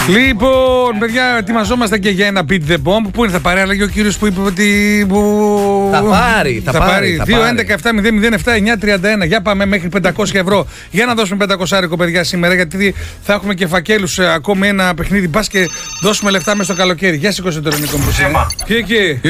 Λοιπόν, παιδιά, ετοιμαζόμαστε και για ένα beat the bomb. Πού είναι, θα πάρει, λέγει ο κύριος που είπε ότι. Θα πάρει. 2-11-7-0-07-9-31. Για πάμε μέχρι 500 ευρώ. Για να δώσουμε 500 παιδιά σήμερα, γιατί θα έχουμε και φακέλους ακόμη ένα παιχνίδι. Πας και δώσουμε λεφτά μέσα στο καλοκαίρι. Για σήκωσε το ελληνικό μου σήμα. Εκεί.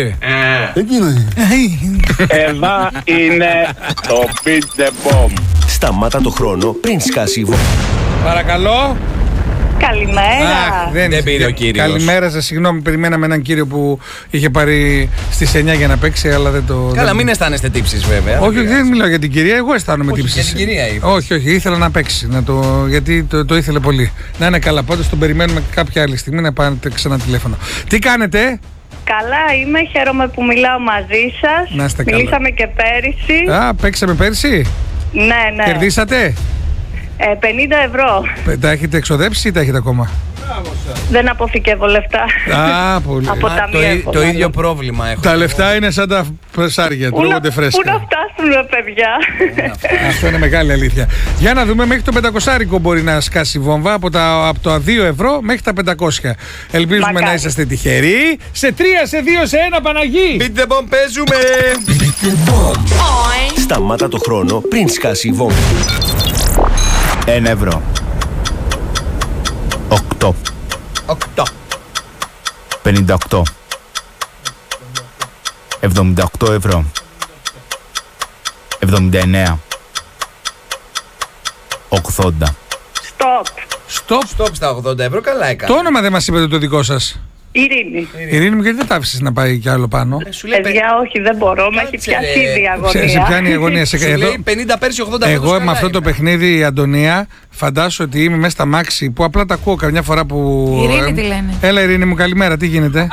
Εδώ είναι το beat the bomb. Σταμάτα το χρόνο πριν σκάσει η βόμβα. Παρακαλώ. Καλημέρα. Δεν πήρε ο κύριος. Καλημέρα σας, συγγνώμη, περιμέναμε έναν κύριο που είχε πάρει στις 9 για να παίξει, αλλά δεν το. Καλά, μην αισθάνεστε τύψεις βέβαια. Όχι, δεν μιλάω για την κυρία, εγώ αισθάνομαι τύψεις. Για την κυρία είπα. Όχι, ήθελα να παίξει, γιατί το ήθελε πολύ. Να είναι καλά, πάντως τον περιμένουμε κάποια άλλη στιγμή να πάρετε ξανά τηλέφωνο. Τι κάνετε? Καλά είμαι, χαίρομαι που μιλάω μαζί σας. Να είστε καλά. Μιλήσαμε και πέρυσι. Παίξαμε πέρυσι. Ναι. Κερδίσατε? 50 ευρώ. Τα έχετε εξοδέψει ή τα έχετε ακόμα? Δεν αποθηκεύω λεφτά. Πολύ. Το ίδιο πρόβλημα έχω. Τα λεφτά είναι σαν τα ψάρια, τρώγονται φρέσκα. Πού να φτάσουμε, παιδιά. Αυτό είναι μεγάλη αλήθεια. Για να δούμε, μέχρι το 500 μπορεί να σκάσει βόμβα από τα 2 ευρώ μέχρι τα 500. Ελπίζουμε Μακάρι. να είσαστε τυχεροί. Σε 3, σε 2, σε 1, Παναγί! Beat the bomb, παίζουμε! Σταμάτα το χρόνο πριν σκάσει η βόμβα. 1 ευρώ. 8. 58. 78 ευρώ. 79. 80. Stop. Στα 80 ευρώ, καλά έκανε. Το όνομα δεν μας είπατε το δικό σας. Ειρήνη. Ειρήνη μου, γιατί δεν τα άφησες να πάει κι άλλο πάνω? Σου λέει Παιδιά, όχι, δεν μπορώ. Με έχει πιάσει ήδη η αγωνία. Σε πιάνει η αγωνία. Σου λέει 50 πέρσι, 80 ευρώ. Εγώ με αυτό το παιχνίδι, η Αντωνία, φαντάσου ότι είμαι μέσα στα μάξι που απλά τα ακούω καμιά φορά που. Ειρήνη τι λένε. Έλα, Ειρήνη μου, καλημέρα, τι γίνεται?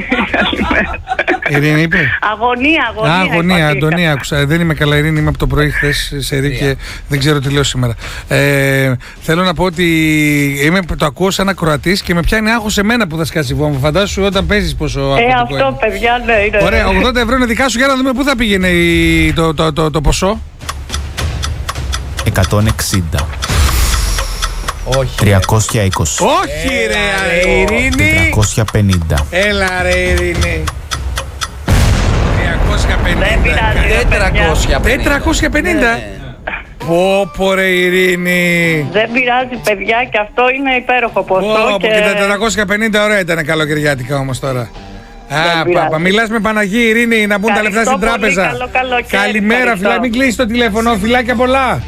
Ειρήνη είπε. Αγωνία. Αντωνία, άκουσα. Δεν είμαι καλά, Ειρήνη, είμαι από το πρωί χθες σε ρί και δεν ξέρω τι λέω σήμερα. Θέλω να πω ότι το ακούω σαν ακροατής και με πιάνει άγχος εμένα που θα σκάσει βόμβα. Φαντάσου όταν παίζεις πόσο Αυτό, είναι. παιδιά, ναι, είναι. Ωραία, 80 ευρώ είναι δικά σου, για να δούμε πού θα πήγαινε το ποσό. 160. Όχι. 320. Όχι ρε Ειρήνη. 350. Έλα ρε Ειρήνη. 450. Πω ρε Ειρήνη. Δεν πειράζει, παιδιά, και αυτό είναι υπέροχο ποσό. Και τα 450 ωραία ήταν καλοκαιριάτικα όμως τώρα. Μιλάς με Παναγή, Ειρήνη, να μπουν τα λεφτά στην τράπεζα. Καλό καλοκαίρι. Καλημέρα, φιλά, μην κλείσεις το τηλέφωνο, φιλάκια πολλά.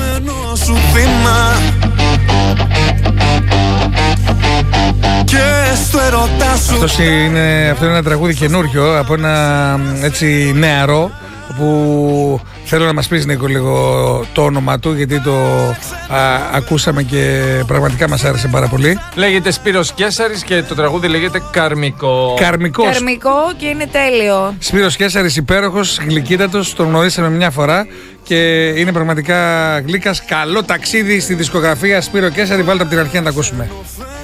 Αυτό είναι ένα τραγούδι καινούριο από ένα έτσι νεαρό που θέλω να μας πεις, Νίκο, λίγο το όνομα του, γιατί το ακούσαμε και πραγματικά μας άρεσε πάρα πολύ. Λέγεται Σπύρος Κέσαρης και το τραγούδι λέγεται Καρμικό. Καρμικό και είναι τέλειο. Σπύρος Κέσαρης, υπέροχος, γλυκύτατος, τον γνωρίσαμε μια φορά και είναι πραγματικά γλύκας. Καλό ταξίδι στη δισκογραφία Σπύρο Κέσαρη, βάλτε από την αρχή να τα ακούσουμε.